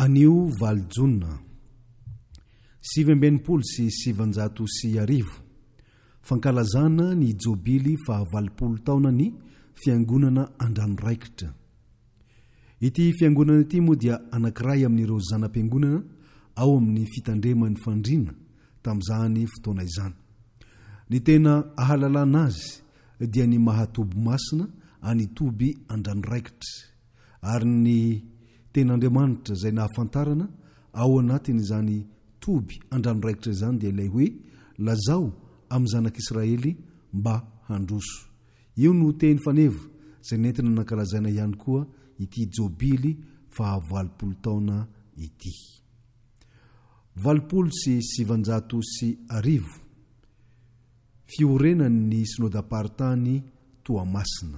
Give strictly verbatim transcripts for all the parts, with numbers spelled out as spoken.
Anio valojona sivy ambenipolo sy sivanjato sy arivo fankalazana ny jobily fahavalopolo taona ny fiangonana Andranoraikitra. Ity fiangonana ity moa dia anankiray amin'ireo zanam-piangonana ao amin'ny fitandreman'ny fandriana tamin'izany fotoana izany. Ny tena ahalalana azy dia ny mahatoby masina any toby Andranoraikitra, ary ny ten'Andriamanitra izay nahafantarana ao anatin'izany toby Andranoraikitra izany dia ilay hoe lazao amin'ny zanak'Israely mba handroso. Io no teny fanevo izay nentina nankalazaina ihany koa ity jobily fahavalopolo taona ity. Valopolo sy sivanjato sy arivo fiorenan'ny synodam-paritany Toamasina.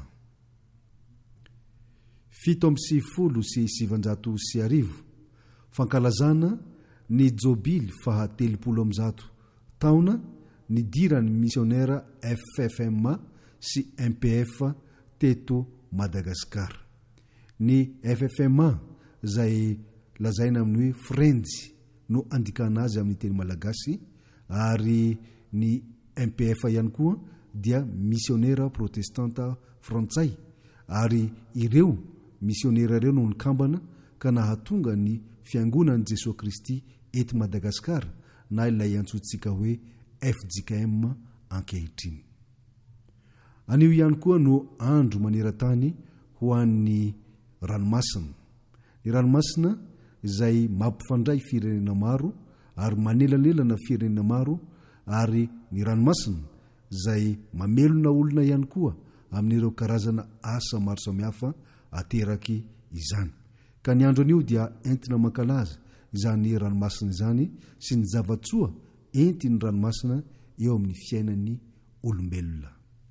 Fito amby sivifolo sy sivanjato sy arivo fankalazana ny jobily fahatelopolo amzato taona ny diran'ny misionera F F M A sy M P F teto Madagasikara. Ny F F M A izay lazaina amin'ny hoe Frenzy no andikana azy amin'ny teny malagasy, ary ny M P F ihany koa dia misionera protestanta frantsay, ary ireo misionera ireo no nikambana ka nahatonga ny fiangonan'i Jesosy Kristy eto Madagasikara, na ilay antsointsika hoe F J K M ankehitriny. Anio ihany koa no andro maneran-tany ho an'ny ranomasina. Ny ranomasina izay mampifandray firenena maro ary manelanelana firenena maro, ary ny ranomasina izay mamelona olona ihany koa amin'ireo karazana asa maro samihafa ateraky izany. Ka ny andro an'io dia entina mankalaza izany ranomasina izany sy ny zavatsoa entiny ranomasina eo amin'ny fiainan'ny olombelona.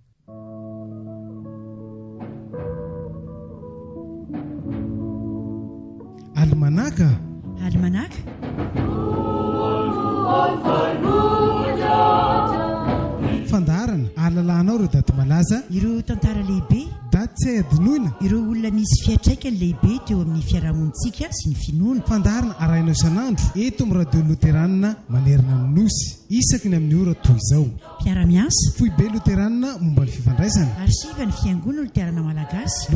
Almanaka Almanaka fandarana ahalalànao ireo daty malaza, ireo tantara lehibe, daty tsy adinoina, ireo olona nisy fiatraikany lehibe teo amin'ny fiarahamonitsika sy ny finoana. Fandarana araina isan'andro eto amin'ny radio Loteranina manerana ny nosy, isaky ny amin'ny ora toy izao. Mpiara-miasa Foibe Loteranina momba ny fifandraisana, arsiva ny fiangonana Loterana Malagasy.